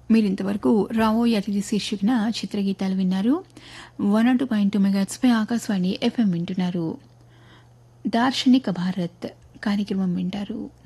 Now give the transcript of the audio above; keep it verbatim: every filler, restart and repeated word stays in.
మీరింతవరకు రావోయ్ అతిథి శీర్షికన చిత్రగీతాలు విన్నారు. One not two point two మెగాట్స్పై Akashvani FM వింటున్నారు. దార్శనిక భారత్ కార్యక్రమం వింటారు.